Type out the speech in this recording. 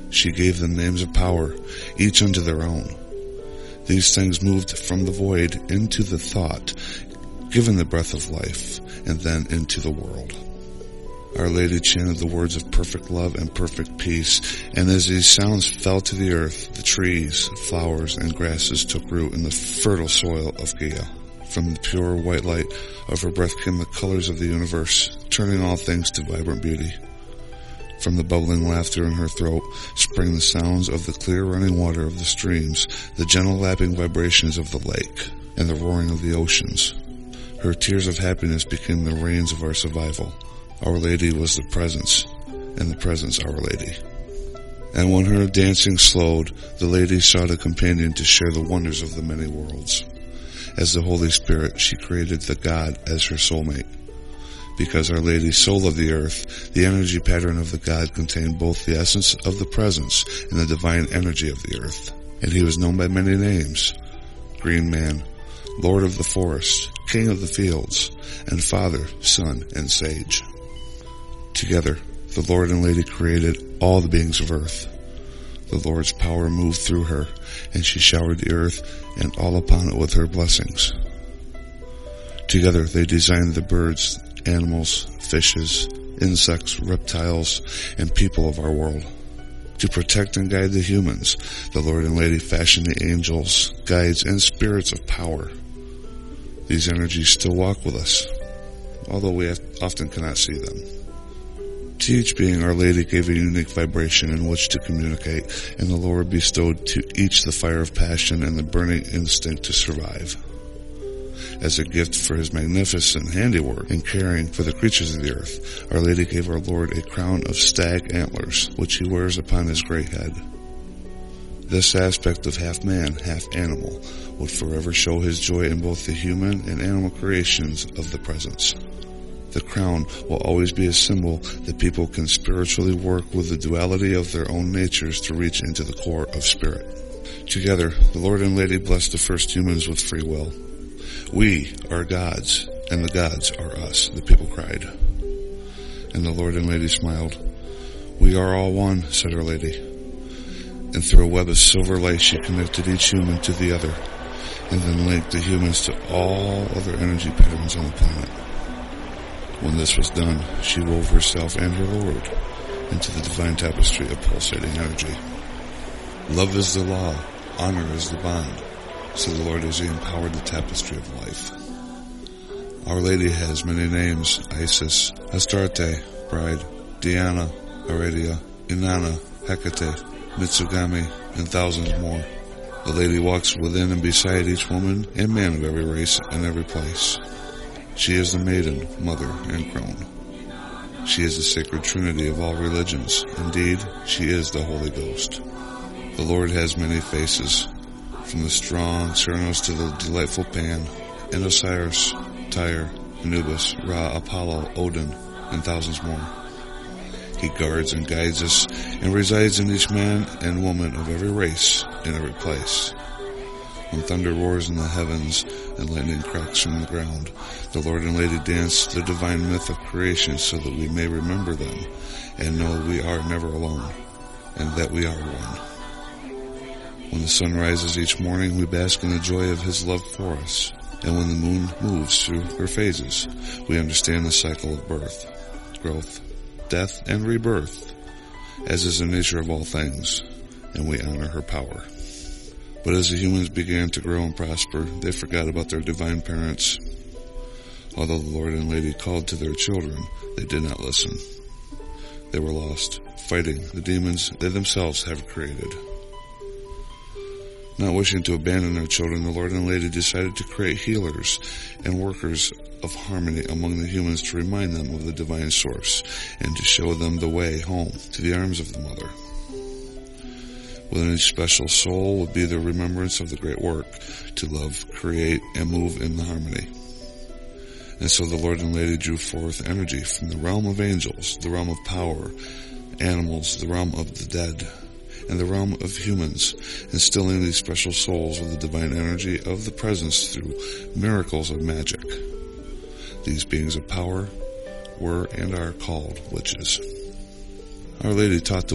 She gave them names of power, each unto their own. These things moved from the void into the thought, given the breath of life, and then into the world. Our Lady chanted the words of perfect love and perfect peace, and as these sounds fell to the earth, the trees, flowers, and grasses took root in the fertile soil of Gaia. From the pure white light of her breath came the colors of the universe, turning all things to vibrant beauty. From the bubbling laughter in her throat sprang the sounds of the clear running water of the streams, the gentle lapping vibrations of the lake, and the roaring of the oceans. Her tears of happiness became the rains of our survival. Our Lady was the presence, and the presence Our Lady. And when her dancing slowed, the Lady sought a companion to share the wonders of the many worlds. As the Holy Spirit, she created the God as her soulmate. Because Our Lady so loved the earth, the energy pattern of the God contained both the essence of the presence and the divine energy of the earth. And he was known by many names: Green Man, Lord of the Forest, King of the Fields, and Father, Son, and Sage. Together, the Lord and Lady created all the beings of earth. The Lord's power moved through her, and she showered the earth and all upon it with her blessings. Together they designed the birds, animals, fishes, insects, reptiles, and people of our world. To protect and guide the humans, the Lord and Lady fashioned the angels, guides, and spirits of power. These energies still walk with us, although we often cannot see them. To each being, Our Lady gave a unique vibration in which to communicate, and the Lord bestowed to each the fire of passion and the burning instinct to survive. As a gift for his magnificent handiwork in caring for the creatures of the earth, Our Lady gave our Lord a crown of stag antlers, which he wears upon his great head. This aspect of half man, half animal would forever show his joy in both the human and animal creations of the presence. The crown will always be a symbol that people can spiritually work with the duality of their own natures to reach into the core of spirit. Together, the Lord and Lady blessed the first humans with free will. We are gods, and the gods are us, the people cried. And the Lord and Lady smiled. We are all one, said Our Lady. And through a web of silver light she connected each human to the other, and then linked the humans to all other energy patterns on the planet. When this was done, she wove herself and her Lord into the divine tapestry of pulsating energy. Love is the law, honor is the bond, said the Lord as he empowered the tapestry of life. Our Lady has many names: Isis, Astarte, Bride, Diana, Aradia, Inanna, Hecate, Mitsugami, and thousands more. The Lady walks within and beside each woman and man of every race and every place. She is the Maiden, Mother, and Crone. She is the sacred trinity of all religions. Indeed, she is the Holy Ghost. The Lord has many faces, from the strong Cernunnos to the delightful Pan, and Osiris, Tyre, Anubis, Ra, Apollo, Odin, and thousands more. He guards and guides us and resides in each man and woman of every race in every place. When thunder roars in the heavens and lightning cracks from the ground, the Lord and Lady dance the divine myth of creation so that we may remember them and know we are never alone and that we are one. When the sun rises each morning, we bask in the joy of his love for us. And when the moon moves through her phases, we understand the cycle of birth, growth, death, and rebirth, as is the nature of all things, and we honor her power. But as the humans began to grow and prosper, they forgot about their divine parents. Although the Lord and Lady called to their children, they did not listen. They were lost, fighting the demons they themselves have created. Not wishing to abandon their children, the Lord and Lady decided to create healers and workers of harmony among the humans to remind them of the divine source and to show them the way home to the arms of the Mother. Within each special soul would be the remembrance of the great work to love, create, and move in the harmony. And so the Lord and Lady drew forth energy from the realm of angels, the realm of power, animals, the realm of the dead, and the realm of humans, instilling these special souls with the divine energy of the presence through miracles of magic. These beings of power were and are called witches. Our Lady taught the